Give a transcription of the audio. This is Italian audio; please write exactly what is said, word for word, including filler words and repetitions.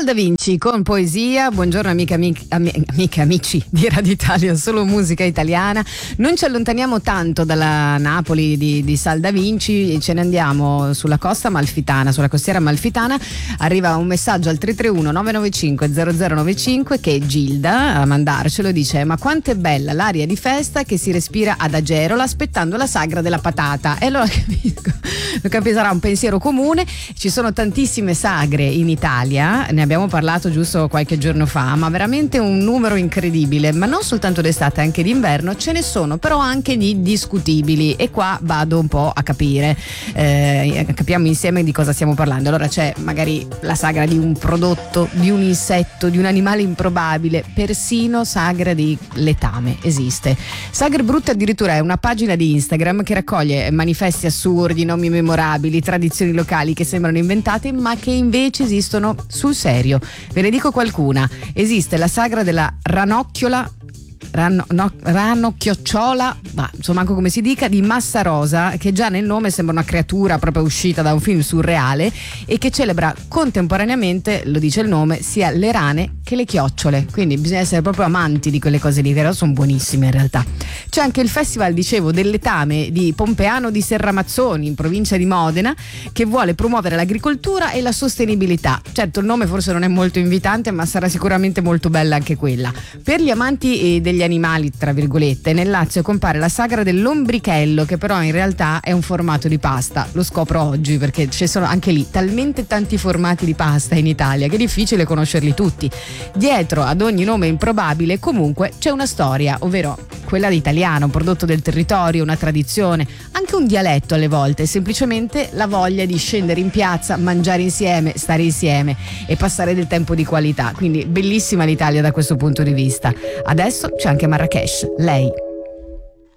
Sal Da Vinci con poesia. Buongiorno amiche, amiche, amiche, amici di Radio Italia, solo musica italiana. Non ci allontaniamo tanto dalla Napoli di, di Sal Da Vinci, ce ne andiamo sulla costa amalfitana, sulla costiera amalfitana. Arriva un messaggio al tre tre uno nove nove cinque zero zero nove cinque che è Gilda a mandarcelo, dice: ma quanto è bella l'aria di festa che si respira ad Agerola aspettando la sagra della patata. E allora capisco, lo capisco, sarà un pensiero comune. Ci sono tantissime sagre in Italia, ne abbiamo parlato giusto qualche giorno fa, ma veramente un numero incredibile, ma non soltanto d'estate, anche d'inverno ce ne sono, però anche di discutibili, e qua vado un po' a capire, eh, capiamo insieme di cosa stiamo parlando. Allora c'è magari la sagra di un prodotto, di un insetto, di un animale improbabile, persino sagra di letame esiste. Sagre Brutte addirittura è una pagina di Instagram che raccoglie manifesti assurdi, nomi memorabili, tradizioni locali che sembrano inventate ma che invece esistono sul serio. Ve ne dico qualcuna: esiste la sagra della ranocchiola Rano, no, ranocchiocciola, ma insomma anche come si dica, di Massa Rosa, che già nel nome sembra una creatura proprio uscita da un film surreale e che celebra contemporaneamente, lo dice il nome, sia le rane che le chiocciole, quindi bisogna essere proprio amanti di quelle cose lì, che però sono buonissime in realtà. C'è anche il festival, dicevo, del letame di Pompeano di Serramazzoni in provincia di Modena, che vuole promuovere l'agricoltura e la sostenibilità. Certo, il nome forse non è molto invitante, ma sarà sicuramente molto bella anche quella. Per gli amanti degli animali, tra virgolette, nel Lazio compare la sagra dell'ombrichello, che però in realtà è un formato di pasta. Lo scopro oggi perché ci sono anche lì talmente tanti formati di pasta in Italia che è difficile conoscerli tutti. Dietro ad ogni nome improbabile comunque c'è una storia, ovvero quella italiana, un prodotto del territorio, una tradizione, anche un dialetto alle volte, semplicemente la voglia di scendere in piazza, mangiare insieme, stare insieme e passare del tempo di qualità. Quindi bellissima l'Italia da questo punto di vista. Adesso c'è anche Marrakesh, lei.